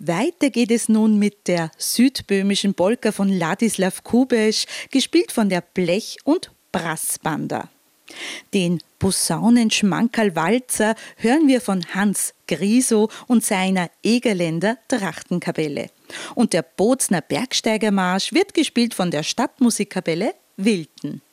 Weiter geht es nun mit der südböhmischen Polka von Ladislav Kubeš, gespielt von der Blech- und Brassbanda. Den Posaunenschmankerl-Walzer hören wir von Hans Griso und seiner Egerländer Trachtenkapelle. Und der Bozner Bergsteigermarsch wird gespielt von der Stadtmusikkapelle Wilten.